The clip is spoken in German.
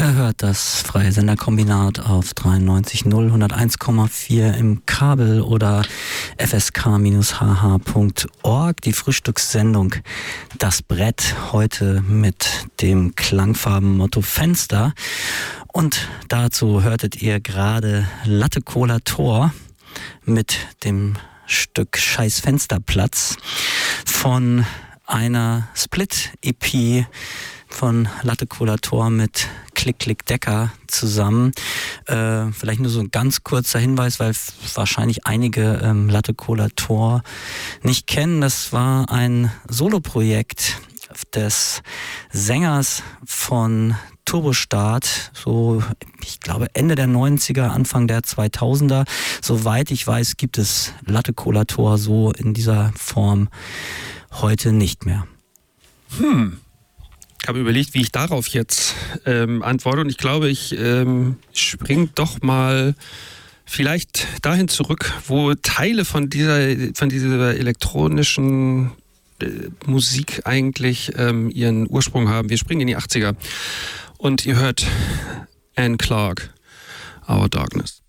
Ihr hört das freie Senderkombinat auf 93.0, 101,4 im Kabel oder fsk-hh.org. Die Frühstückssendung Das Brett, heute mit dem Klangfarbenmotto Fenster. Und dazu hörtet ihr gerade Latte Cola Tor mit dem Stück Scheiß Fensterplatz von einer Split-EP von Latte Cola Tor mit Klick Klick Decker zusammen. Vielleicht nur so ein ganz kurzer Hinweis, weil wahrscheinlich einige Latte Cola Tor nicht kennen. Das war ein Soloprojekt des Sängers von Turbostart, so ich glaube Ende der 90er, Anfang der 2000er. Soweit ich weiß, gibt es Latte Cola Tor so in dieser Form heute nicht mehr. Ich habe überlegt, wie ich darauf jetzt antworte, und ich glaube, ich springe doch mal vielleicht dahin zurück, wo Teile von dieser elektronischen Musik eigentlich ihren Ursprung haben. Wir springen in die 80er und ihr hört Anne Clark, Our Darkness.